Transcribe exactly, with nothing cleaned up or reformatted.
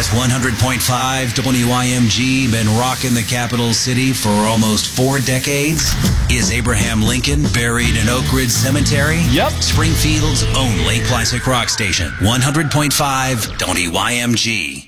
Has one hundred point five W I M G been rocking the capital city for almost four decades? Is Abraham Lincoln buried in Oak Ridge Cemetery? Yep. Springfield's only classic rock station. one hundred point five W I M G.